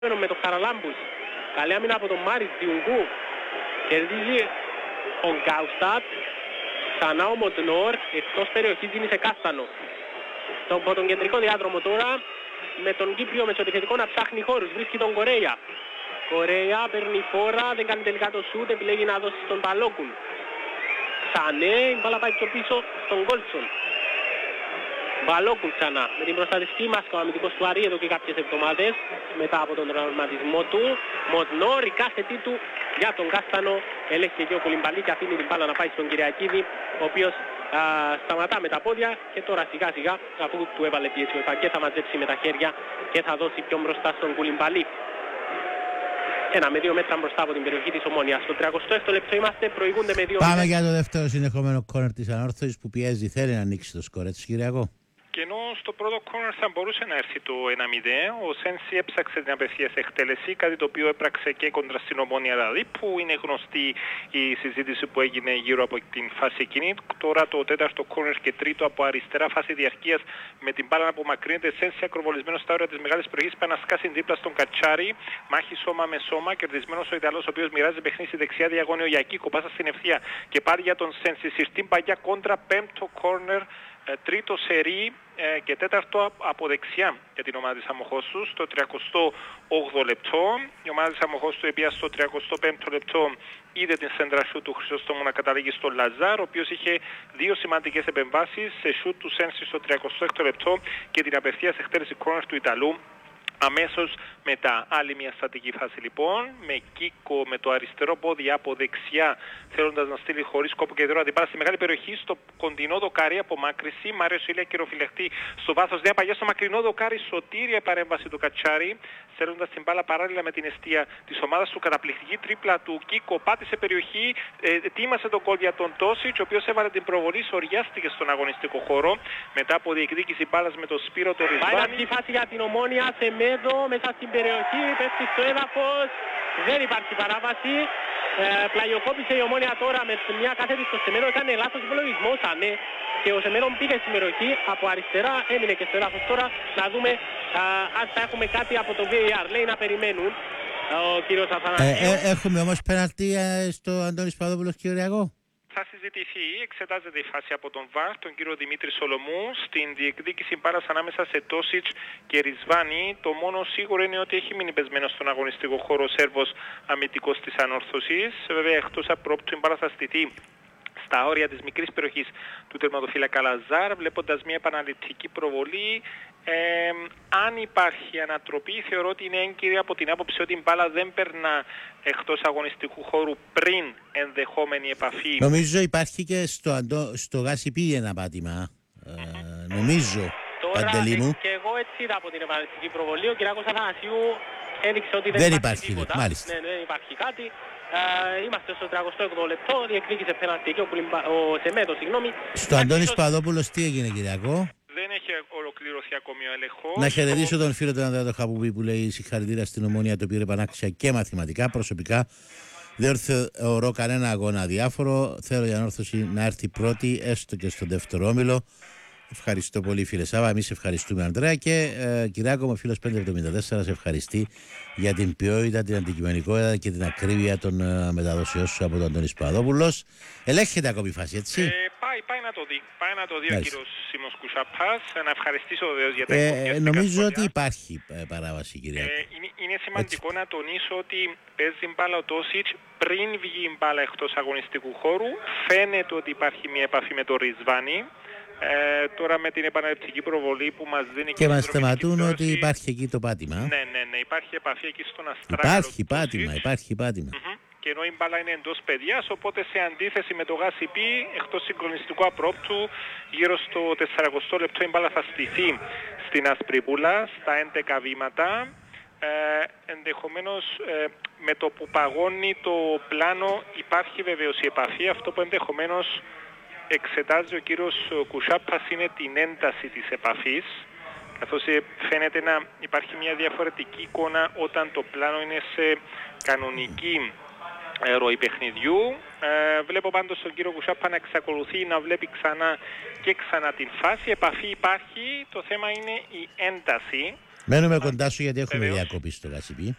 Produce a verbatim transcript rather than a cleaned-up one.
με τον Χαραλάμπους. Καλή άμυνα από τον Μάρις Διουγκού. Κερδίζει ο Γκάουστατ. Ξανά ο Μοντνόρ. Εκτός περιοχής δίνει σε Κάστανο. Από τον κεντρικό διάδρομο τώρα με τον Κύπριο μεσοεπιθετικό να ψάχνει χώρους. Βρίσκει τον Κορέια. Κορέια παίρνει φόρα. Δεν κάνει τελικά το σούτ. Επιλέγει να δώσει στον Παλόκουν. Ξανέ. Η μπάλα πάει πιο πίσω στον Γκόλτσον. Μπαλόκουν ξανά με την προστατευτική μάσκα ο αμυντικός του Αρή εδώ και κάποιες εβδομάδες μετά από τον τραυματισμό του. Μοντνόρ, η κάθετη του για τον Κάστανο. Ελέγχει και ο Κουλιμπαλί και αφήνει την μπάλα να πάει στον Κυριακίδη, ο οποίος α, σταματά με τα πόδια και τώρα σιγά σιγά αφού του έβαλε πίεση ο και θα μαζέψει με τα χέρια και θα δώσει πιο μπροστά στον Κουλιμπαλί. Ένα με δύο μέτρα μπροστά από την περιοχή της Ομόνοιας. Στο τριακοστό έκτο λεπτό είμαστε, προηγούνται με δύο. Πάμε για το δεύτερο συνεχόμενο κόρνερ της Ανόρθωσης που πιέζει, θέλει να ανοίξει το σκορ, έτσι Κυριακό. Και ενώ στο πρώτο κόρνερ θα μπορούσε να έρθει το ένα μηδέν, ο Σένσι έψαξε την απευθείας εκτέλεση, κάτι το οποίο έπραξε και κόντρα στην Ομόνια δηλαδή, που είναι γνωστή η συζήτηση που έγινε γύρω από την φάση εκείνη. Τώρα το τέταρτο κόρνερ και τρίτο από αριστερά, φάση διαρκείας με την μπάλα να απομακρύνεται. Σένσι ακροβολισμένος στα όρια της μεγάλης περιοχής, πάει να σκάσει δίπλα στον Κατσάρι. Μάχη σώμα με σώμα, κερδισμένος ο Ιταλός, ο οποίος μοιράζει παιχνίδι στη δεξιά διαγώνιο για Κίκο, πάσα στην ευθεία και πάλι για τον Σένσι. Συρτή παγιά κόντρα, πέμπτο κόρνερ. Τρίτο σερί ε, και τέταρτο από δεξιά για την ομάδα της Αμοχώστου στο τριακοστό όγδοο λεπτό. Η ομάδα της Αμοχώστου η οποία στο τριακοστό πέμπτο λεπτό είδε την σέντρα σούτ του Χρυσόστομου να καταλήγει στον Λαζάρ, ο οποίος είχε δύο σημαντικές επεμβάσεις σε σούτ του Σένσι στο τριακοστό έκτο λεπτό και την απευθείας εκτέλεση κόρνερ του Ιταλού. Αμέσως μετά άλλη μια στατική φάση λοιπόν, με Κίκο με το αριστερό πόδι από δεξιά θέλοντας να στείλει χωρίς κόπο και δρόμο αντιπάλα στη μεγάλη περιοχή στο κοντινό δοκάρι απομάκρυση. Μάριος Ηλία κυροφυλαχτή στο βάθος νέα παγιά στο μακρινό δοκάρι, σωτήρια παρέμβαση του Κατσάρι στέλνοντας την μπάλα παράλληλα με την εστία της ομάδας του. Καταπληκτική τρίπλα του Κίκο, πάτησε περιοχή, ε, ετοίμασε τον κόλ για τον Τόσιτς, ο οποίος έβαλε την προβολή, σοριάστηκε στον αγωνιστικό χώρο μετά από διεκδίκηση μπάλας με τον Σπύρο το Ρισβάνη. Πάει φάση για την Ομόνια, Σεμέδο μέσα στην περιοχή, πέφτει στο έδαφος, δεν υπάρχει παράβαση. Ε, πλαγιοκόπησε η Ομόνια τώρα με μια κάθετη στο Σεμέδο, έκανε λάθος υπολογισμό, ναι. Και ο Σεμέδο πήγε στην περιοχή από αριστερά, έμεινε και στο έδαφος. Τώρα να δούμε α, αν θα έχουμε κάτι από το βι έι αρ. Λέει να περιμένουν ο κύριος Αθανασίου. Ε, ε, έχουμε όμως πέναλτι ε, στο Αντώνης Παδόπουλος Κυριακό. Θα συζητηθεί, εξετάζεται η φάση από τον ΒΑΡ, τον κύριο Δημήτρη Σολομού, στην διεκδίκηση μπάλας ανάμεσα σε Τόσιτς και Ρισβάνη. Το μόνο σίγουρο είναι ότι έχει μείνει πεσμένο στον αγωνιστικό χώρο ο Σέρβος αμυντικός της Ανόρθωσης. Βέβαια εκτός απρόπτου η μπάλα θα στηθεί στα όρια της μικρής περιοχής του τερματοφύλακα Λαζάρ, βλέποντας μια επαναληπτική προβολή. Ε, αν υπάρχει ανατροπή, θεωρώ ότι είναι έγκυρη από την άποψη ότι η μπάλα δεν περνά εκτός αγωνιστικού χώρου πριν ενδεχόμενη επαφή. Νομίζω υπάρχει και στο, αντο, στο Γάσιπι ένα πάτημα. Ε, νομίζω. Τώρα Παντελή μου. και εγώ έτσι είδα από την επαναληπτική προβολή. Ο κ. Αθανασίου έδειξε ότι δεν, δεν υπάρχει, υπάρχει τίποτα. Μάλιστα. Ναι, δεν υπάρχει κάτι. Ε, είμαστε στο τριακοστό όγδοο λεπτό, διεκδίκησε πέναλτι και ο, ο Σεμέδο, συγγνώμη. Στο Αντώνης Παδόπουλος τι έγινε Κυριακό? Δεν έχει ολοκληρωθεί ακόμη ο έλεγχος. Να χαιρετήσω τον φίλο τον Ανδρέα Χαπουπή που λέει συγχαρητήρια στην Ομόνια, το πήρε πανάξια και μαθηματικά. Προσωπικά δεν θεωρώ κανένα αγώνα αδιάφορο. Θέλω η Ανόρθωση να έρθει πρώτη, έστω και στον δεύτερο όμιλο. Ευχαριστώ πολύ φίλε Σάβα, εμείς ευχαριστούμε Ανδρέα και ε, Κυριάκο μου φίλος πεντακόσια εβδομήντα τέσσερα σε ευχαριστεί για την ποιότητα, την αντικειμενικότητα και την ακρίβεια των ε, μεταδοσιών σου από τον Αντώνη Παδόπουλος. Ελέγχεται ακόμη η φάση, έτσι. Ε, πάει, πάει να το δει, πάει να το δει ο κύριος Σίμος Κουσαπάς. Να ευχαριστήσω βεβαίως για τα ε, υποδιαστικά Νομίζω σχόλια. ότι υπάρχει ε, παράβαση Κυριάκο. Ε, είναι, είναι σημαντικό έτσι να τονίσω ότι παίζει μπάλα ο Τόσιτς πριν βγει η μπάλα εκτός αγωνιστικού χώρου. Φαίνεται ότι υπάρχει μια επαφή με το Ρισβάνι. Ε, τώρα με την επαναληπτική προβολή που μας δίνει και, και μας θεματούν ότι υπάρχει εκεί το πάτημα. Ναι, ναι, ναι, υπάρχει επαφή εκεί στον Αστράγαλο. Υπάρχει πάτημα, υπάρχει πάτημα. Mm-hmm. Και ενώ η μπάλα είναι εντός παιδιάς, οπότε σε αντίθεση με το Γάσιπι, εκτός συγκλονιστικού απρόπτου, γύρω στο τεσσαρακοστό λεπτό η μπάλα θα στηθεί στην Ασπρίπουλα, στα έντεκα βήματα. Ε, ενδεχομένως ε, με το που παγώνει το πλάνο υπάρχει βεβαίως η επαφή, αυτό που ενδεχομένως εξετάζει ο κύριος Κουσάπας είναι την ένταση της επαφής, καθώς φαίνεται να υπάρχει μια διαφορετική εικόνα όταν το πλάνο είναι σε κανονική ροή παιχνιδιού. Ε, βλέπω πάντως τον κύριο Κουσάπα να εξακολουθεί να βλέπει ξανά και ξανά την φάση. Επαφή υπάρχει, το θέμα είναι η ένταση. Μένουμε κοντά σου γιατί έχουμε Βεβαίως. διακοπή στο Κασιπί.